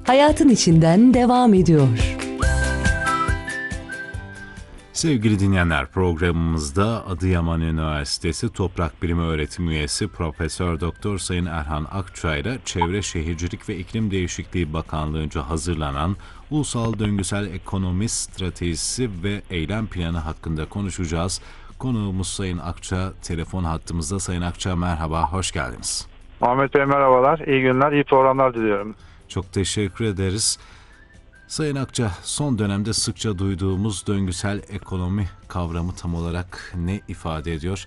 hayatın içinden devam ediyor. Sevgili dinleyenler, programımızda Adıyaman Üniversitesi Toprak Bilimi Öğretim Üyesi Profesör Doktor Sayın Erhan Akçay ile Çevre Şehircilik ve İklim Değişikliği Bakanlığı'nca hazırlanan Ulusal Döngüsel Ekonomi Stratejisi ve Eylem Planı hakkında konuşacağız. Konuğumuz Sayın Akça telefon hattımızda. Sayın Akça, merhaba, hoş geldiniz. Ahmet Bey merhabalar, iyi günler, iyi programlar diliyorum. Çok teşekkür ederiz. Sayın Akça, son dönemde sıkça duyduğumuz döngüsel ekonomi kavramı tam olarak ne ifade ediyor?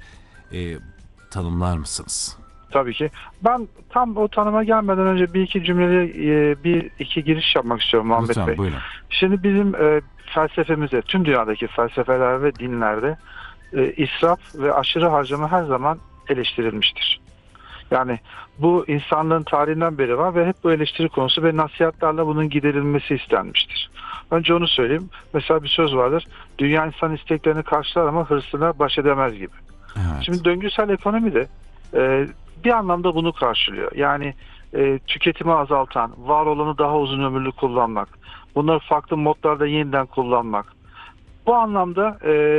Tanımlar mısınız? Tabii ki. Ben tam o tanıma gelmeden önce bir iki cümleli giriş yapmak istiyorum Ahmet Lütfen, Bey. buyurun. Şimdi bizim felsefemizde, tüm dünyadaki felsefeler ve dinlerde israf ve aşırı harcama her zaman eleştirilmiştir. Yani bu insanlığın tarihinden beri var ve hep bu eleştiri konusu ve nasihatlerle bunun giderilmesi istenmiştir. Önce onu söyleyeyim. Mesela bir söz vardır. Dünya insan isteklerini karşılar ama hırsına baş edemez gibi. Evet. Şimdi döngüsel ekonomi de bir anlamda bunu karşılıyor. Yani tüketimi azaltan, var olanı daha uzun ömürlü kullanmak, bunları farklı modlarda yeniden kullanmak. Bu anlamda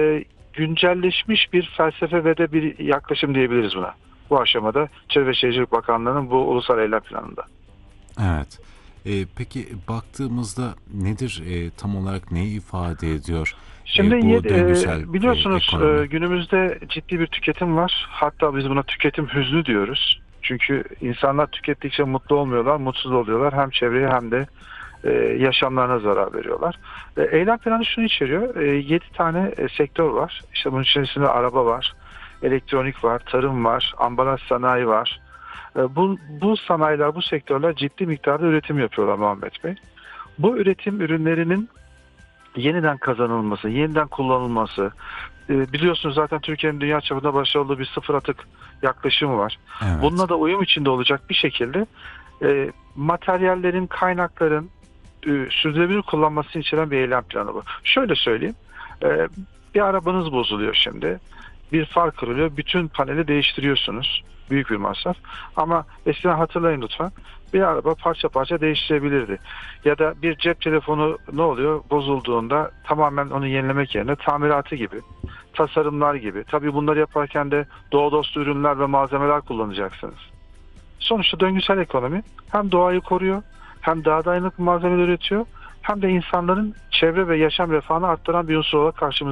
güncelleşmiş bir felsefe ve de bir yaklaşım diyebiliriz buna. Bu aşamada Çevre ve Şehircilik Bakanlığı'nın bu ulusal eylem planında. Evet. Peki baktığımızda nedir, tam olarak neyi ifade ediyor Şimdi bu döngüsel biliyorsunuz ekonomi? günümüzde ciddi bir tüketim var. Hatta biz buna tüketim hüznü diyoruz. Çünkü insanlar tükettikçe mutlu olmuyorlar, mutsuz oluyorlar. Hem çevreye hem de yaşamlarına zarar veriyorlar. Eylem planı şunu içeriyor. 7 tane sektör var. İşte bunun içerisinde araba var, elektronik var, tarım var, ambalaj sanayi var. Bu sanayiler, bu sektörler ciddi miktarda üretim yapıyorlar Muhammed Bey. Bu üretim ürünlerinin yeniden kazanılması, yeniden kullanılması. Biliyorsunuz zaten Türkiye'nin dünya çapında başarılı bir sıfır atık yaklaşımı var. Evet. Bununla da uyum içinde olacak bir şekilde materyallerin, kaynakların sürdürülebilir kullanmasını içeren bir eylem planı bu. Şöyle söyleyeyim. Bir arabanız bozuluyor şimdi. Bir far kırılıyor. Bütün paneli değiştiriyorsunuz. Büyük bir masraf. Ama eskiden hatırlayın lütfen. Bir araba parça parça değiştirebilirdi. Ya da bir cep telefonu ne oluyor? Bozulduğunda tamamen onu yenilemek yerine tamiratı gibi, tasarımlar gibi. Tabii bunları yaparken de doğa dostu ürünler ve malzemeler kullanacaksınız. Sonuçta döngüsel ekonomi hem doğayı koruyor, hem daha dayanıklı malzemeler üretiyor, hem de insanların çevre ve yaşam refahını arttıran bir unsur olarak karşımıza